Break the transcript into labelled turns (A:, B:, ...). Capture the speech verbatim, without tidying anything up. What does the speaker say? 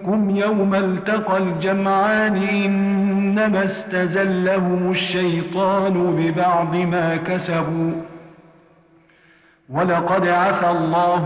A: منكم يوم التقى الجمعان إنما استزلهم الشيطان ببعض ما كسبوا ولقد عفى الله